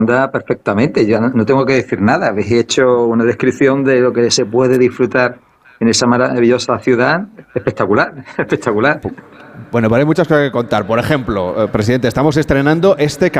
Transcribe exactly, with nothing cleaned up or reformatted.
Da perfectamente, yo no, no tengo que decir nada. Habéis hecho una descripción de lo que se puede disfrutar en esa maravillosa ciudad. Espectacular, espectacular. Bueno, pero hay muchas cosas que contar. Por ejemplo, eh, presidente, estamos estrenando este